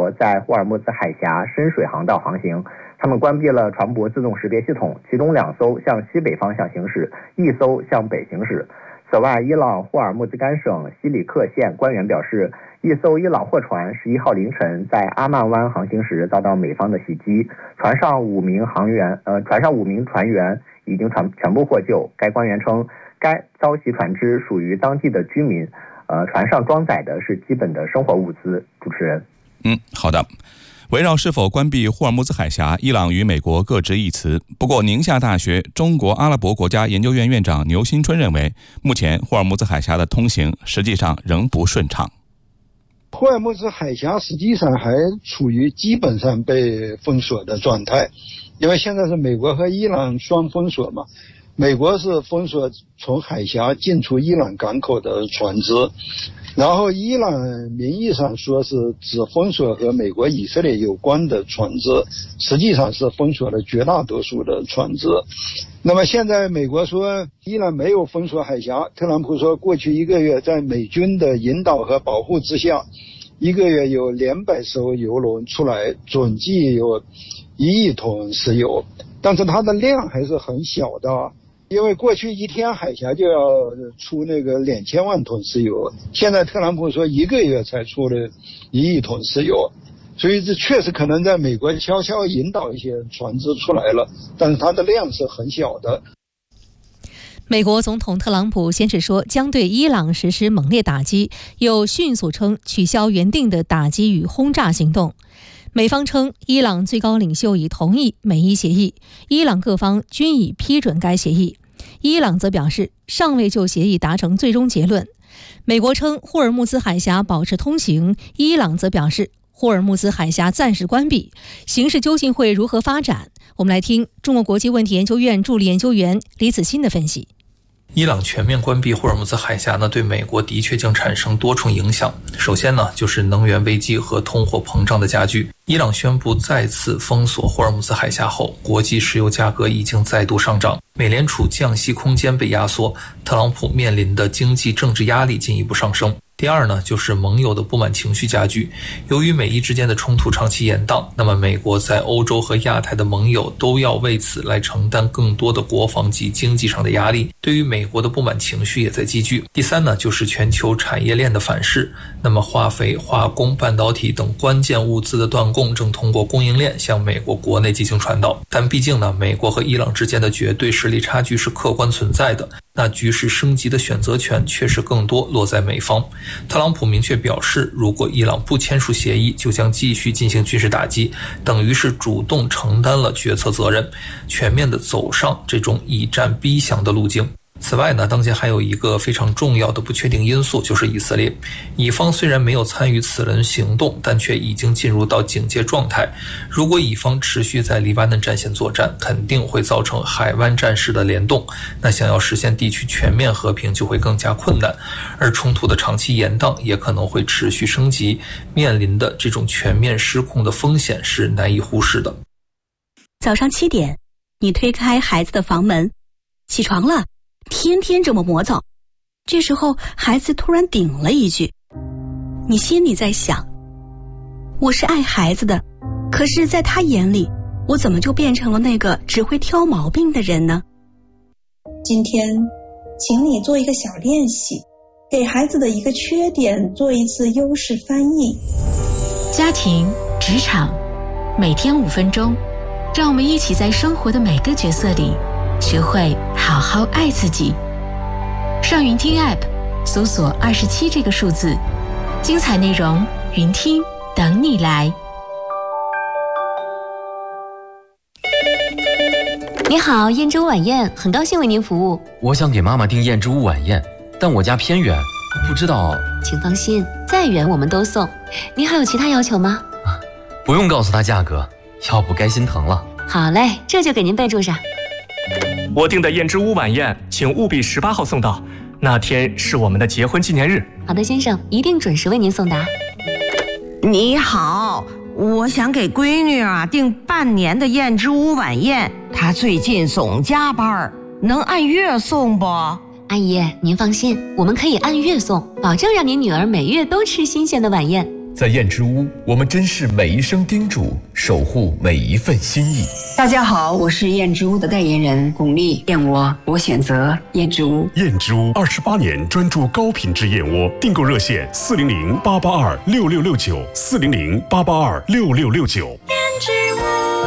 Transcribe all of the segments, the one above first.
国在霍尔木兹海峡深水航道航行，他们关闭了船舶自动识别系统，其中2艘向西北方向行驶，1艘向北行驶。此外，伊朗霍尔木兹干省西里克县官员表示，一艘伊朗货船11号凌晨在阿曼湾航行时遭到美方的袭击，船上5名船员已经全部获救。该官员称，该遭袭船只属于当地的居民，船上装载的是基本的生活物资。主持人， 好的。围绕是否关闭霍尔木兹海峡，伊朗与美国各执一词。不过，宁夏大学中国阿拉伯国家研究院院长牛新春认为，目前霍尔木兹海峡的通行实际上仍不顺畅。 霍尔木兹海峡实际上还处于基本上被封锁的状态，因为现在是美国和伊朗双封锁嘛。美国是封锁从海峡进出伊朗港口的船只，然后伊朗名义上说是只封锁和美国以色列有关的船只，实际上是封锁了绝大多数的船只。那么现在美国说伊朗没有封锁海峡，特朗普说过去1个月在美军的引导和保护之下，1个月有200艘油轮出来，总计有1亿桶石油，但是它的量还是很小的，因为过去1天海峡就要出那个2000万桶石油，现在特朗普说1个月才出了1亿桶石油，所以这确实可能在美国悄悄引导一些船只出来了，但是它的量是很小的。 美国总统特朗普先是说将对伊朗实施猛烈打击，又迅速称取消原定的打击与轰炸行动。美方称伊朗最高领袖已同意美伊协议，伊朗各方均已批准该协议。伊朗则表示尚未就协议达成最终结论。美国称霍尔木兹海峡保持通行，伊朗则表示霍尔木兹海峡暂时关闭，形势究竟会如何发展？我们来听中国国际问题研究院助理研究员李子欣的分析。 伊朗全面关闭霍尔木兹海峡呢，对美国的确将产生多重影响。首先呢，就是能源危机和通货膨胀的加剧。伊朗宣布再次封锁霍尔木兹海峡后，国际石油价格已经再度上涨，美联储降息空间被压缩，特朗普面临的经济政治压力进一步上升。第二呢，就是盟友的不满情绪加剧。由于美伊之间的冲突长期延宕，那么美国在欧洲和亚太的盟友都要为此来承担更多的国防及经济上的压力，对于美国的不满情绪也在积聚。第三呢，就是全球产业链的反噬。那么化肥、化工、半导体等关键物资的断供正通过供应链向美国国内进行传导。但毕竟呢，美国和伊朗之间的绝对实力差距是客观存在的，那局势升级的选择权确实更多落在美方。特朗普明确表示，如果伊朗不签署协议，就将继续进行军事打击，等于是主动承担了决策责任，全面的走上这种以战逼降的路径。此外呢，当前还有一个非常重要的不确定因素，就是以色列。以方虽然没有参与此轮行动，但却已经进入到警戒状态。如果以方持续在黎巴嫩战线作战，肯定会造成海湾战事的联动，那想要实现地区全面和平就会更加困难，而冲突的长期延宕也可能会持续升级，面临的这种全面失控的风险是难以忽视的。 早上7点，你推开孩子的房门，起床了，天天这么磨蹭。这时候孩子突然顶了一句，你心里在想，我是爱孩子的，可是在他眼里，我怎么就变成了那个只会挑毛病的人呢？ 今天请你做一个小练习，给孩子的一个缺点做一次优势翻译。 家庭、职场，每天5分钟，让我们一起在生活的每个角色里学会好好爱自己。上云听 App 搜索27这个数字，精彩内容云听等你来。 你好，燕之屋晚宴，很高兴为您服务。 我想给妈妈订燕之屋晚宴，但我家偏远，不知道。 请放心，再远我们都送。您还有其他要求吗？ 不用告诉她价格，要不该心疼了。 好嘞，这就给您备注上。 我订的燕之屋晚宴，请务必18号送到，那天是我们的结婚纪念日。 好的，先生，一定准时为您送达。 你好，我想给闺女订半年的燕之屋晚宴，她最近总加班，能按月送不？ 阿姨，您放心，我们可以按月送，保证让您女儿每月都吃新鲜的晚宴。 在燕之屋，我们珍视每一声叮嘱，守护每一份心意。 大家好，我是燕之屋的代言人巩俐，燕窝我选择燕之屋。 燕之屋28年专注高品质燕窝，订购热线400-882-6669，400-882-6669。 燕之屋。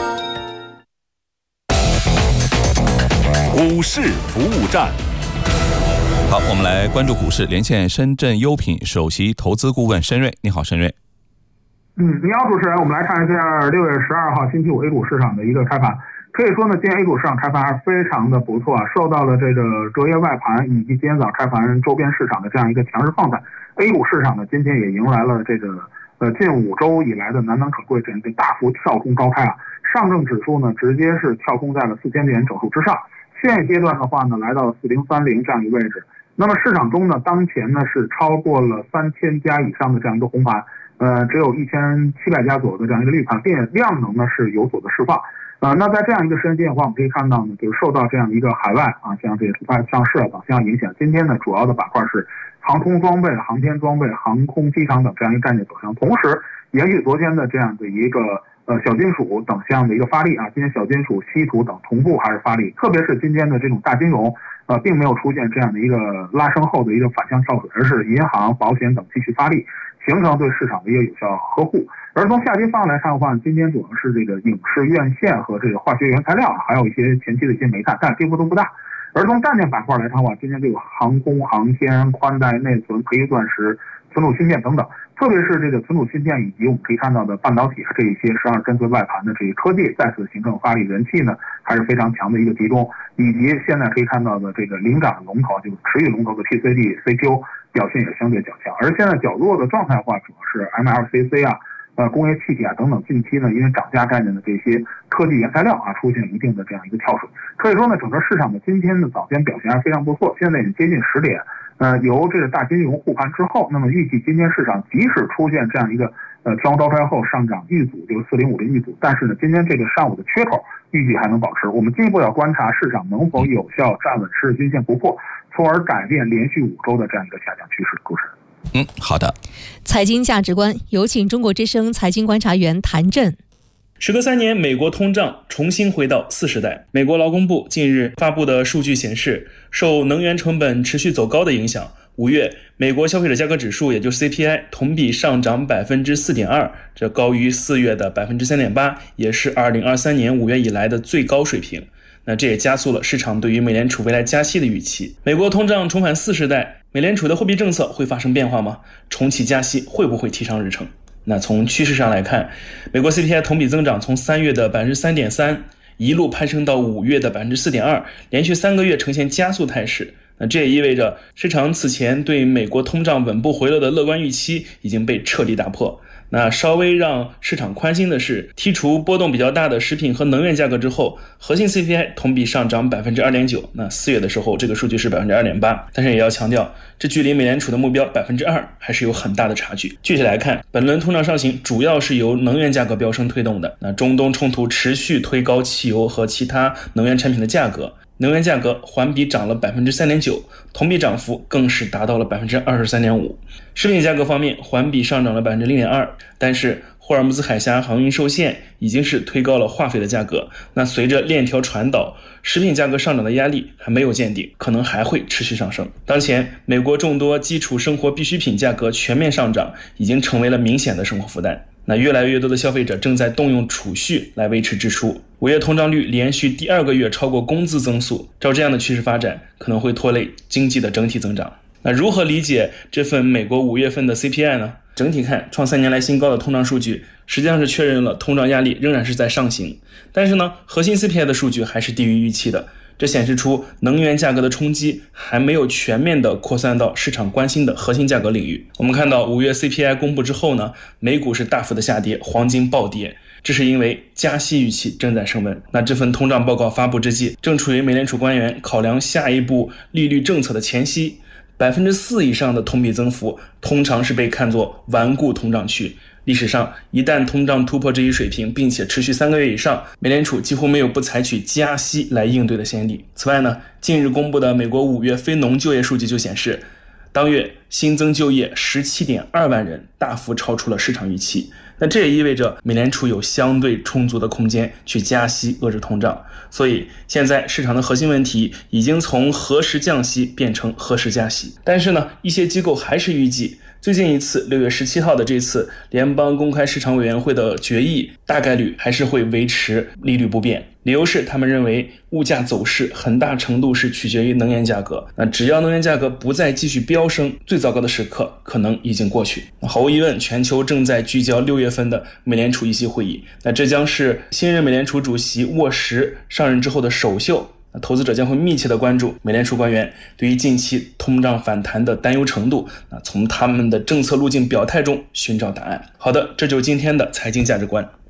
股市服务站。 好，我们来关注股市，连线深圳优品首席投资顾问申瑞。你好，申瑞。 你好，主持人。我们来看一下6月12号星期五 A 股市场的一个开盘。可以说呢，今天 A 股市场开盘还是非常的不错啊，受到了这个隔夜外盘以及今天早开盘周边市场的这样一个强势放载。A 股市场呢，今天也迎来了这个近5周以来的难能可贵这样一个大幅跳空高开啊。上证指数呢，直接是跳空在了4000点整数之上，现阶段的话呢，来到了4030这样一个位置。那么市场中呢，当前呢是超过了3000家以上的这样一个红盘，只有1700家左右的这样一个绿盘，并且量能呢是有所的释放。那在这样一个时间点的话，我们可以看到呢，就是受到这样一个海外啊，像这个突发上市啊等相应影响，今天呢主要的板块是航空装备、航天装备、航空机场等这样一个概念走向，同时延续昨天的这样的一个小金属等项的一个发力啊，今天小金属、稀土等同步还是发力，特别是今天的这种大金融，并没有出现这样的一个拉升后的一个反向跳水，而是银行、保险等继续发力，形成对市场的一个有效呵护。而从下跌方向来看的话，今天主要是这个影视院线和这个化学原材料，还有一些前期的一些煤炭，但跌幅都不大。而从概念板块来看的话，今天这个航空、航天、宽带、内存、培育钻石、存储芯片等等，特别是这个存储芯片以及我们可以看到的半导体这一些实际上跟随外盘的这些科技再次形成发力，人气呢还是非常强的一个集中，以及现在可以看到的这个领涨龙头，就是持续龙头的 TCD、CQ 表现也相对较强，而现在较弱的状态的话，主要是 MLCC 啊。工业气体啊等等，近期呢因为涨价概念的这些科技原材料啊出现一定的这样一个跳水，可以说呢整个市场的今天的早间表现还是非常不错，现在已经接近10点，由这个大金融护盘之后，那么预计今天市场即使出现这样一个跳空高开后上涨遇阻，就是4050遇阻，但是呢今天这个上午的缺口预计还能保持，我们进一步要观察市场能否有效站稳十日均线不破，从而改变连续5周的这样一个下降趋势。故事。 好的。 财经价值观，有请中国之声财经观察员谭震。 时隔3年，美国通胀重新回到40代。美国劳工部近日发布的数据显示，受能源成本持续走高的影响，5月美国消费者价格指数，也就是 CPI 同比上涨 4.2%， 这高于4月的 3.8%， 也是2023年5月以来的最高水平。那这也加速了市场对于美联储未来加息的预期。美国通胀重返40代，美联储的货币政策会发生变化吗？重启加息会不会提上日程？那从趋势上来看，美国 CPI 同比增长从3月的 3.3% 一路攀升到5月的 4.2%， 连续3个月呈现加速态势。那这也意味着市场此前对美国通胀稳步回落的乐观预期已经被彻底打破。那稍微让市场宽心的是，剔除波动比较大的食品和能源价格之后，核心 CPI 同比上涨 2.9%， 那4月的时候这个数据是 2.8%， 但是也要强调，这距离美联储的目标 2% 还是有很大的差距。具体来看，本轮通胀上行主要是由能源价格飙升推动的，那中东冲突持续推高汽油和其他能源产品的价格，能源价格环比涨了 3.9%， 同比涨幅更是达到了 23.5%。 食品价格方面环比上涨了 0.2%， 但是霍尔木兹海峡航运受限已经是推高了化肥的价格，那随着链条传导，食品价格上涨的压力还没有见顶，可能还会持续上升。当前美国众多基础生活必需品价格全面上涨，已经成为了明显的生活负担。那越来越多的消费者正在动用储蓄来维持支出。5月通胀率连续第2个月超过工资增速，照这样的趋势发展，可能会拖累经济的整体增长。那如何理解这份美国5月份的 CPI 呢？整体看，创3年来新高的通胀数据实际上是确认了通胀压力仍然是在上行，但是呢，核心 CPI 的数据还是低于预期的，这显示出能源价格的冲击还没有全面的扩散到市场关心的核心价格领域。我们看到5月 CPI 公布之后呢，美股是大幅的下跌，黄金暴跌，这是因为加息预期正在升温。那这份通胀报告发布之际，正处于美联储官员考量下一步利率政策的前夕，4%以上的同比增幅通常是被看作顽固通胀区。历史上一旦通胀突破这一水平，并且持续3个月以上，美联储几乎没有不采取加息来应对的先例。此外呢，近日公布的美国5月非农就业数据就显示， 当月新增就业 17.2 万人，大幅超出了市场预期。那这也意味着美联储有相对充足的空间去加息遏制通胀，所以现在市场的核心问题已经从何时降息变成何时加息。但是呢，一些机构还是预计最近一次6月17号的这次联邦公开市场委员会的决议大概率还是会维持利率不变，理由是他们认为物价走势很大程度是取决于能源价格，那只要能源价格不再继续飙升，最糟糕的时刻可能已经过去。毫无疑问，全球正在聚焦6月份的美联储议息会议，那这将是新任美联储主席沃什上任之后的首秀，投资者将会密切地关注美联储官员对于近期通胀反弹的担忧程度，从他们的政策路径表态中寻找答案。好的，这就是今天的财经价值观。